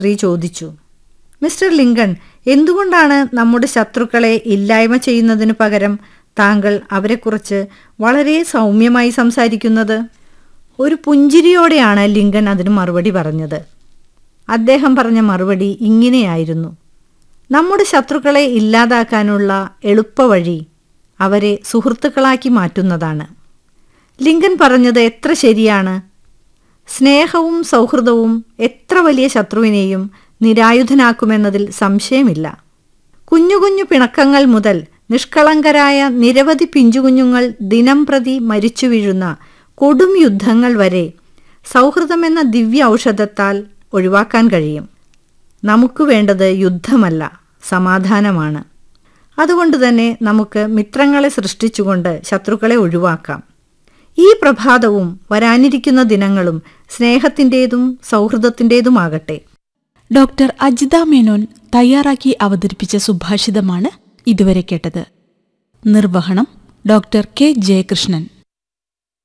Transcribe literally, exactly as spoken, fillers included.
സ്ത്രീ ചോദിച്ചു. Mister Lincoln, എന്തുകൊണ്ടാണ് നമ്മുടെ ശത്രുക്കളെ ഇല്ലായ്മ ചെയ്യുന്നതിനു പകരം താങ്കൾ അവരെക്കുറിച്ച് വളരെ സൗമ്യമായി സംസാരിക്കുന്നത്? ഒരു പുഞ്ചിരിയോടെയാണ് ലിങ്കൺ അതിന് മറുപടി പറഞ്ഞത്. അദ്ദേഹം പറഞ്ഞ മറുപടി ഇങ്ങനെയായിരുന്നു: നമ്മുടെ ശത്രുക്കളെ ഇല്ലാതാക്കാനുള്ള എളുപ്പവഴി അവരെ സുഹൃത്തുക്കളാക്കി മാറ്റുന്നതാണ്. ലിങ്കൺ പറഞ്ഞത് എത്ര ശരിയാണ്! സ്നേഹവും സൗഹൃദവും എത്ര വലിയ ശത്രുവിനെയും നിരായുധനാക്കുമെന്നതിൽ സംശയമില്ല. കുഞ്ഞു കുഞ്ഞു പിണക്കങ്ങൾ മുതൽ നിഷ്കളങ്കരായ നിരവധി പിഞ്ചുകുഞ്ഞുങ്ങൾ ദിനം പ്രതി മരിച്ചു വീഴുന്ന കൊടും യുദ്ധങ്ങൾ വരെ സൗഹൃദമെന്ന ദിവ്യ ഔഷധത്താൽ ഒഴിവാക്കാൻ കഴിയും. നമുക്ക് വേണ്ടത് യുദ്ധമല്ല, സമാധാനമാണ്. അതുകൊണ്ട് തന്നെ നമുക്ക് മിത്രങ്ങളെ സൃഷ്ടിച്ചുകൊണ്ട് ശത്രുക്കളെ ഒഴിവാക്കാം. ഈ പ്രഭാതവും വരാനിരിക്കുന്ന ദിനങ്ങളും സ്നേഹത്തിൻ്റേതും സൗഹൃദത്തിൻ്റേതുമാകട്ടെ. ഡോക്ടർ അജിത മേനോൻ തയ്യാറാക്കി അവതരിപ്പിച്ച സുഭാഷിതമാണ് ഇതുവരെ കേട്ടത്. നിർവഹണം ഡോക്ടർ കെ ജയകൃഷ്ണൻ.